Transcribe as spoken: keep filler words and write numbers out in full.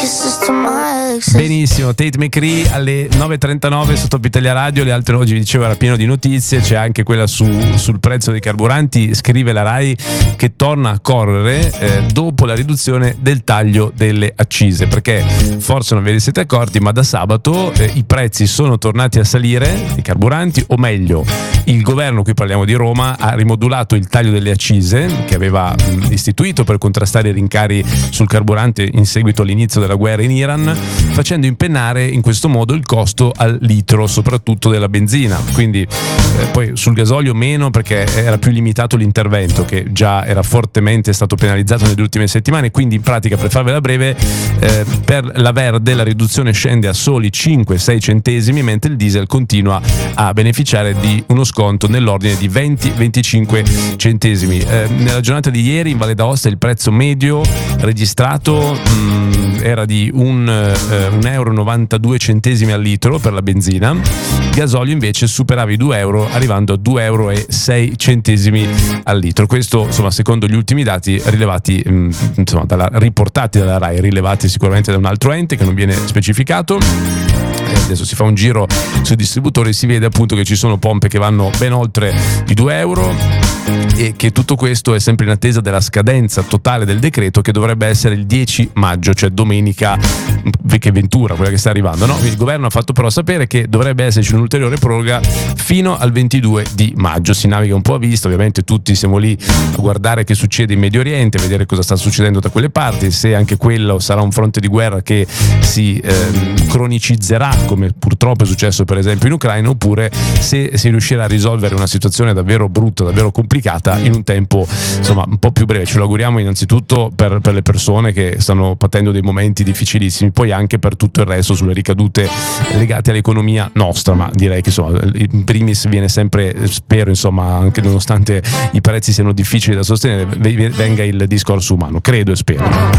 Benissimo, Tate McCree alle nove e trentanove su Top Italia Radio. Le altre oggi vi dicevo era pieno di notizie, c'è anche quella su, sul prezzo dei carburanti. Scrive la Rai che torna a correre eh, dopo la riduzione del taglio delle accise, perché forse non ve ne siete accorti, ma da sabato eh, i prezzi sono tornati a salire, i carburanti, o meglio il governo, qui parliamo di Roma, ha rimodulato il taglio delle accise che aveva mh, istituito per contrastare i rincari sul carburante in seguito all'inizio della guerra in Iran, facendo impennare in questo modo il costo al litro, soprattutto della benzina. Quindi eh, poi sul gasolio meno, perché era più limitato l'intervento, che già era fortemente stato penalizzato nelle ultime settimane. Quindi in pratica, per farvela breve, eh, per la verde la riduzione scende a soli cinque sei centesimi, mentre il diesel continua a beneficiare di uno sconto nell'ordine di venti venticinque centesimi. Eh, nella giornata di ieri in Valle d'Aosta il prezzo medio registrato mh, era di un, eh, un euro e novantadue centesimi al litro per la benzina. Il gasolio invece superava i due euro, arrivando a due euro e sei centesimi al litro. Questo insomma secondo gli ultimi dati rilevati, mh, insomma dalla, riportati dalla Rai, rilevati sicuramente da un altro ente che non viene specificato. Adesso si fa un giro sui distributori, si vede appunto che ci sono pompe che vanno ben oltre i due euro e che tutto questo è sempre in attesa della scadenza totale del decreto, che dovrebbe essere il dieci maggio, cioè domenica che Ventura, quella che sta arrivando, no? Il governo ha fatto però sapere che dovrebbe esserci un'ulteriore proroga fino al ventidue di maggio. Si naviga un po' a vista, ovviamente tutti siamo lì a guardare che succede in Medio Oriente, a vedere cosa sta succedendo da quelle parti, se anche quello sarà un fronte di guerra che si eh, cronicizzerà, come purtroppo è successo per esempio in Ucraina, oppure se si riuscirà a risolvere una situazione davvero brutta, davvero complicata in un tempo insomma un po' più breve. Ce lo auguriamo innanzitutto per, per le persone che stanno patendo dei momenti difficilissimi, poi anche per tutto il resto, sulle ricadute legate all'economia nostra, ma direi che insomma in primis viene sempre, spero insomma, anche nonostante i prezzi siano difficili da sostenere, venga il discorso umano, credo e spero.